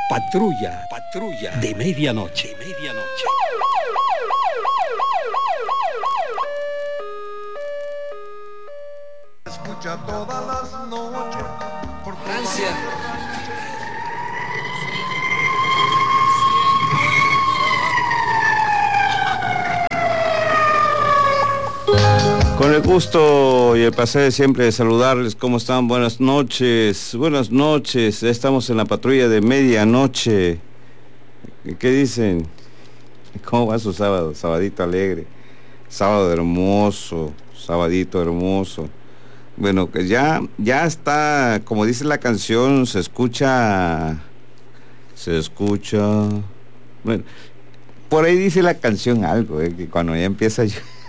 Patrulla de medianoche. Escucha todas las noches por Francia. Con el gusto y el placer de siempre de saludarles. ¿Cómo están? Buenas noches. Ya estamos en la patrulla de medianoche. ¿Qué dicen? ¿Cómo va su sábado? Sabadito alegre. Sábado hermoso. Sabadito hermoso. Bueno, que ya está, como dice la canción, se escucha. Bueno, por ahí dice la canción algo, que cuando ya empieza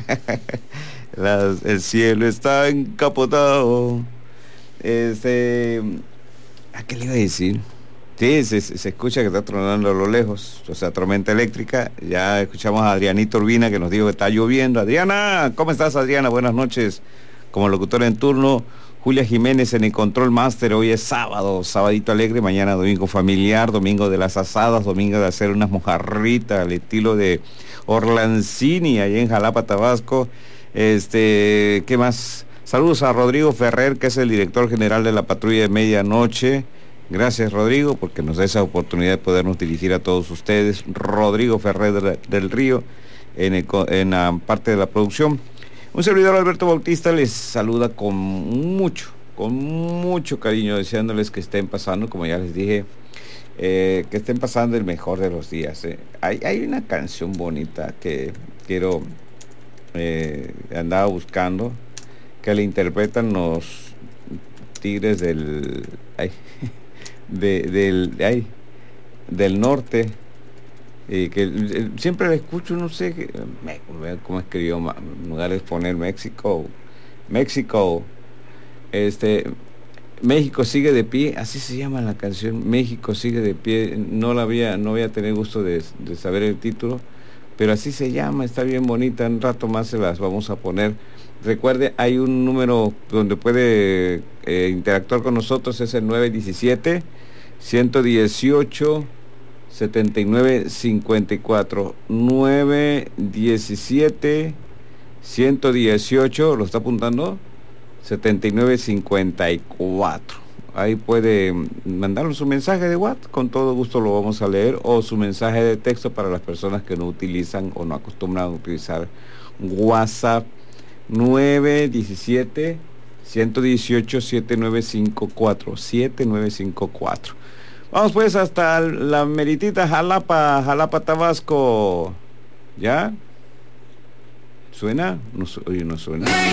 el cielo está encapotado. ¿A qué le iba a decir? Sí, se escucha que está tronando a lo lejos, o sea, tormenta eléctrica. Ya escuchamos a Adrianita Urbina que nos dijo que está lloviendo. Adriana, ¿cómo estás, Adriana? Buenas noches. Como locutora en turno, Julia Jiménez en el Control Master. Hoy es sábado, sabadito alegre, mañana domingo familiar, domingo de las asadas, domingo de hacer unas mojarritas al estilo de Orlancini, allá en Jalapa, Tabasco. ¿Qué más? Saludos a Rodrigo Ferrer, que es el director general de la patrulla de medianoche. Gracias, Rodrigo, porque nos da esa oportunidad de podernos dirigir a todos ustedes. Rodrigo Ferrer del Río, en la parte de la producción. Un servidor, Alberto Bautista, les saluda con mucho cariño, deseándoles que estén pasando, como ya les dije, que estén pasando el mejor de los días. Hay una canción bonita que quiero, andaba buscando, que le interpretan los Tigres del norte, que siempre la escucho, no sé cómo escribió, en lugar de poner México, México sigue de pie, así se llama la canción, México sigue de pie. No voy a tener gusto de saber el título, pero así se llama, está bien bonita. Un rato más se las vamos a poner. Recuerde, hay un número donde puede interactuar con nosotros, es el 917-118 7954, 917-118, ¿lo está apuntando? 7954. Ahí puede mandarnos su mensaje de WhatsApp, con todo gusto lo vamos a leer, o su mensaje de texto para las personas que no utilizan o no acostumbran a utilizar WhatsApp. 917-118-7954. Vamos pues hasta la meritita Jalapa, Tabasco. ¿Ya? ¿Suena? No, oye, no suena.